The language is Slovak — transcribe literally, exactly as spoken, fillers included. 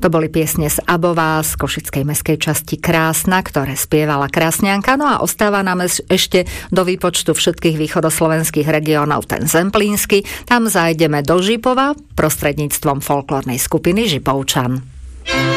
To boli piesne z Abová, z košickej mestskej časti Krásna, ktoré spievala Krásňanka. No a ostáva nám ešte do výpočtu všetkých východoslovenských regiónov ten zemplínsky. Tam zájdeme do Žipova prostredníctvom folklórnej skupiny Žipovčan.